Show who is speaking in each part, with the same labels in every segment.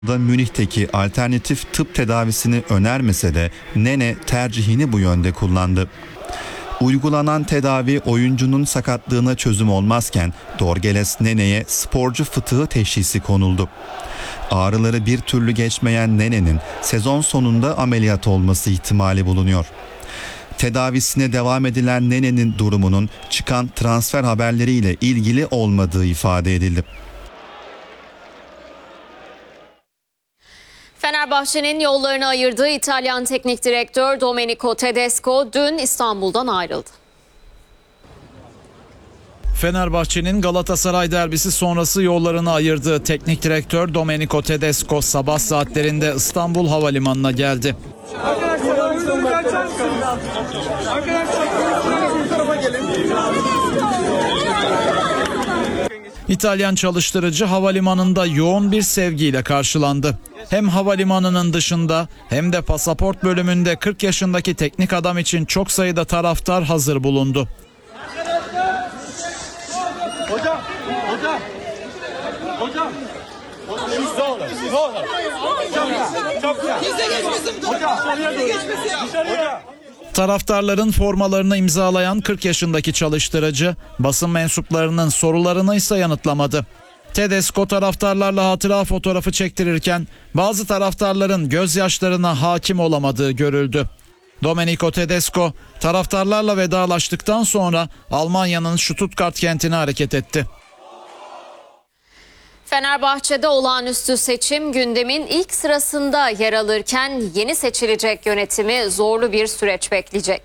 Speaker 1: Münih'teki alternatif tıp tedavisini önermese de Nene tercihini bu yönde kullandı. Uygulanan tedavi oyuncunun sakatlığına çözüm olmazken Dorgeles Nene'ye sporcu fıtığı teşhisi konuldu. Ağrıları bir türlü geçmeyen Nene'nin sezon sonunda ameliyat olması ihtimali bulunuyor. Tedavisine devam edilen Nene'nin durumunun çıkan transfer haberleriyle ilgili olmadığı ifade edildi.
Speaker 2: Fenerbahçe'nin yollarını ayırdığı İtalyan teknik direktör Domenico Tedesco dün İstanbul'dan ayrıldı.
Speaker 3: Fenerbahçe'nin Galatasaray derbisi sonrası yollarını ayırdığı teknik direktör Domenico Tedesco sabah saatlerinde İstanbul Havalimanı'na geldi. İtalyan çalıştırıcı havalimanında yoğun bir sevgiyle karşılandı. Hem havalimanının dışında hem de pasaport bölümünde 40 yaşındaki teknik adam için çok sayıda taraftar hazır bulundu. Taraftarların formalarını imzalayan 40 yaşındaki çalıştırıcı basın mensuplarının sorularını ise yanıtlamadı. Tedesco taraftarlarla hatıra fotoğrafı çektirirken bazı taraftarların gözyaşlarına hakim olamadığı görüldü. Domenico Tedesco taraftarlarla vedalaştıktan sonra Almanya'nın Stuttgart kentine hareket etti.
Speaker 2: Fenerbahçe'de olağanüstü seçim gündemin ilk sırasında yer alırken yeni seçilecek yönetimi zorlu bir süreç bekleyecek.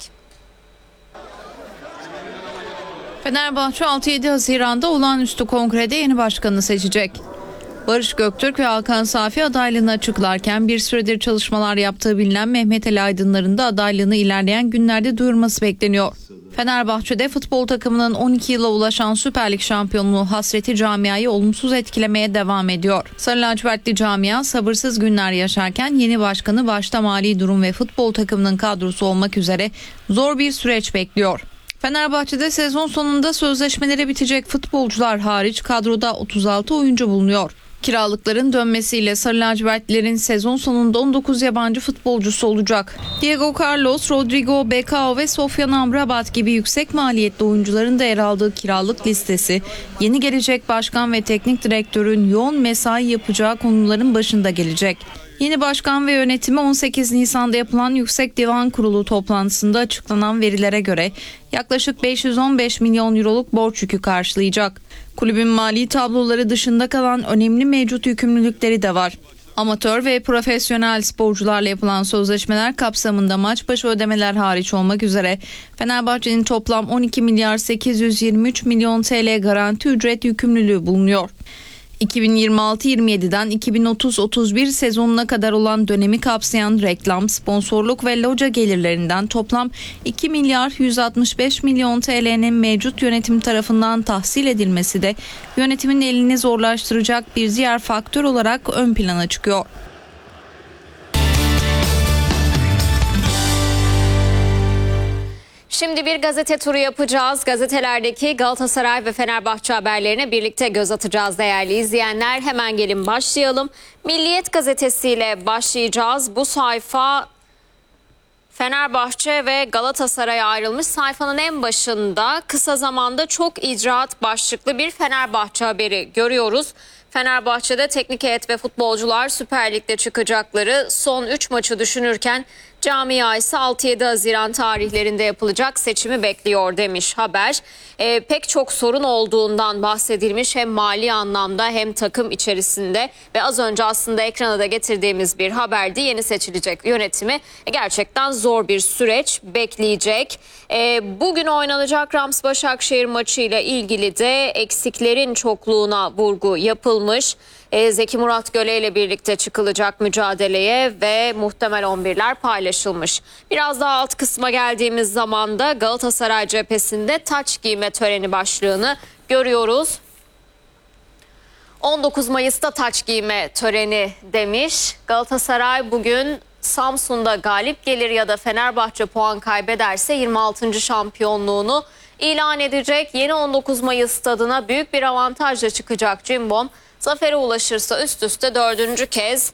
Speaker 4: Fenerbahçe 6-7 Haziran'da olağanüstü kongrede yeni başkanını seçecek. Barış Göktürk ve Hakan Safi adaylığını açıklarken bir süredir çalışmalar yaptığı bilinen Mehmet Ali Aydınlar'ın da adaylığını ilerleyen günlerde duyurması bekleniyor. Fenerbahçe'de futbol takımının 12 yıla ulaşan Süper Lig şampiyonluğu hasreti camiayı olumsuz etkilemeye devam ediyor. Sarı lacivertli camia sabırsız günler yaşarken yeni başkanı başta mali durum ve futbol takımının kadrosu olmak üzere zor bir süreç bekliyor. Fenerbahçe'de sezon sonunda sözleşmeleri bitecek futbolcular hariç kadroda 36 oyuncu bulunuyor. Kiralıkların dönmesiyle Sarı lacivertlilerin sezon sonunda 19 yabancı futbolcusu olacak. Diego Carlos, Rodrigo Becao ve Sofyan Amrabat gibi yüksek maliyetli oyuncuların da yer aldığı kiralık listesi yeni gelecek başkan ve teknik direktörün yoğun mesai yapacağı konuların başında gelecek. Yeni başkan ve yönetimi 18 Nisan'da yapılan Yüksek Divan Kurulu toplantısında açıklanan verilere göre yaklaşık 515 milyon euroluk borç yükü karşılayacak. Kulübün mali tabloları dışında kalan önemli mevcut yükümlülükleri de var. Amatör ve profesyonel sporcularla yapılan sözleşmeler kapsamında maç başı ödemeler hariç olmak üzere Fenerbahçe'nin toplam 12 milyar 823 milyon TL garanti ücret yükümlülüğü bulunuyor. 2026-27'den 2030-31 sezonuna kadar olan dönemi kapsayan reklam, sponsorluk ve loca gelirlerinden toplam 2 milyar 165 milyon TL'nin mevcut yönetim tarafından tahsil edilmesi de yönetimin elini zorlaştıracak bir diğer faktör olarak ön plana çıkıyor.
Speaker 2: Şimdi bir gazete turu yapacağız. Gazetelerdeki Galatasaray ve Fenerbahçe haberlerine birlikte göz atacağız değerli izleyenler. Hemen gelin başlayalım. Milliyet gazetesiyle başlayacağız. Bu sayfa Fenerbahçe ve Galatasaray'a ayrılmış. Sayfanın en başında kısa zamanda çok icraat başlıklı bir Fenerbahçe haberi görüyoruz. Fenerbahçe'de teknik heyet ve futbolcular Süper Lig'de çıkacakları son 3 maçı düşünürken camia ise 6-7 Haziran tarihlerinde yapılacak seçimi bekliyor demiş haber. Pek çok sorun olduğundan bahsedilmiş hem mali anlamda hem takım içerisinde ve az önce aslında ekrana da getirdiğimiz bir haberdi. Yeni seçilecek yönetimi gerçekten zor bir süreç bekleyecek. Bugün oynanacak Rams-Başakşehir maçıyla ilgili de eksiklerin çokluğuna vurgu yapılmış. Zeki Murat Göle ile birlikte çıkılacak mücadeleye ve muhtemel 11'ler paylaşılmış. Biraz daha alt kısma geldiğimiz zaman da Galatasaray cephesinde taç giyme töreni başlığını görüyoruz. 19 Mayıs'ta taç giyme töreni demiş. Galatasaray bugün Samsun'da galip gelir ya da Fenerbahçe puan kaybederse 26. şampiyonluğunu ilan edecek. Yeni 19 Mayıs stadına büyük bir avantajla çıkacak Cimbom. Zafere ulaşırsa üst üste 4. kez